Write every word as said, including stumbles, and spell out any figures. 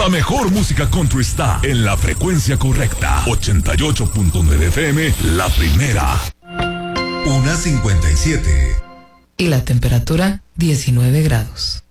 La mejor música country está en la frecuencia correcta. ochenta y ocho punto nueve F M, la primera. Una cincuenta y siete. Y la temperatura, diecinueve grados.